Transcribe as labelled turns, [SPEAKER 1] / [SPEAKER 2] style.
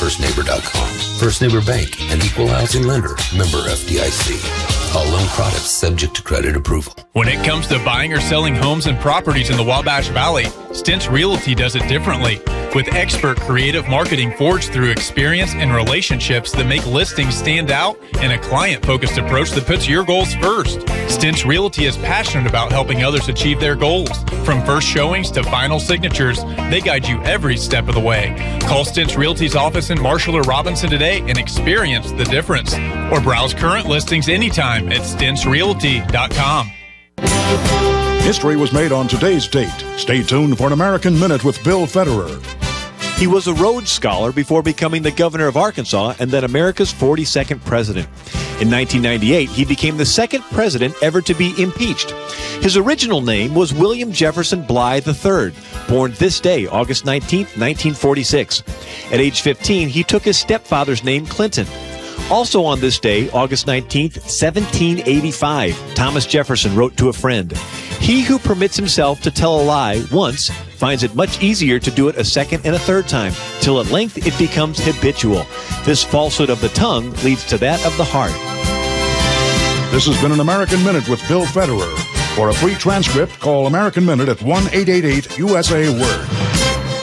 [SPEAKER 1] firstneighbor.com. First Neighbor Bank, an equal housing lender, member FDIC. All loan products subject to credit approval.
[SPEAKER 2] When it comes to buying or selling homes and properties in the Wabash Valley, Stintz Realty does it differently. With expert creative marketing forged through experience and relationships that make listings stand out and a client-focused approach that puts your goals first. Stintz Realty is passionate about helping others achieve their goals. From first showings to final signatures, they guide you every step of the way. Call Stintz Realty's office in Marshall or Robinson today and experience the difference. Or browse current listings anytime at stintzrealty.com.
[SPEAKER 3] History was made on today's date. Stay tuned for an American Minute with Bill Federer.
[SPEAKER 4] He was a Rhodes Scholar before becoming the governor of Arkansas and then America's 42nd president. In 1998, he became the second president ever to be impeached. His original name was William Jefferson Blythe III, born this day, August 19, 1946. At age 15, he took his stepfather's name, Clinton. Also on this day, August 19, 1785, Thomas Jefferson wrote to a friend, "He who permits himself to tell a lie once finds it much easier to do it a second and a third time, till at length it becomes habitual. This falsehood of the tongue leads to that of the heart."
[SPEAKER 3] This has been an American Minute with Bill Federer. For a free transcript, call American Minute at 1-888-USA-WORD.